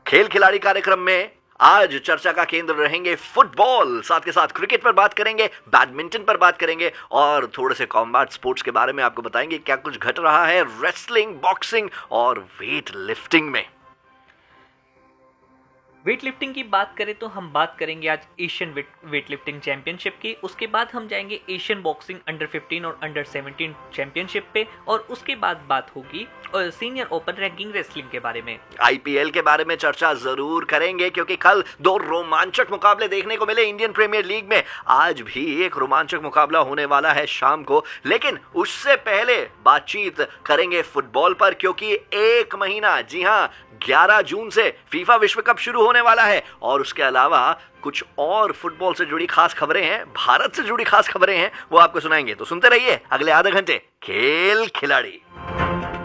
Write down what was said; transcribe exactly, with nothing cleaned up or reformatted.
खेल खिलाड़ी कार्यक्रम में आज चर्चा का केंद्र रहेंगे फुटबॉल, साथ के साथ क्रिकेट पर बात करेंगे, बैडमिंटन पर बात करेंगे और थोड़े से कॉम्बैट स्पोर्ट्स के बारे में आपको बताएंगे क्या कुछ घट रहा है रेसलिंग, बॉक्सिंग और वेट लिफ्टिंग में। वेट लिफ्टिंग की बात करें तो हम बात करेंगे आज Asian wait weight lifting championship की। उसके बाद हम जाएंगे एशियन बॉक्सिंग अंडर फिफ्टीन और अंडर सेवनटीन चैंपियनशिप पे और उसके बाद बात होगी सीनियर ओपन रैंकिंग रेसलिंग के बारे में। आईपीएल के बारे में चर्चा जरूर करेंगे क्योंकि कल दो रोमांचक मुकाबले देखने को मिले इंडियन प्रीमियर लीग में। आज भी एक रोमांचक मुकाबला होने वाला है शाम को, लेकिन उससे पहले बातचीत करेंगे फुटबॉल पर क्योंकि एक महीना, जी हां ग्यारह जून से फीफा विश्व कप शुरू होने वाला है और उसके अलावा कुछ और फुटबॉल से जुड़ी खास खबरें हैं, भारत से जुड़ी खास खबरें हैं, वो आपको सुनाएंगे। तो सुनते रहिए अगले आधे घंटे खेल खिलाड़ी।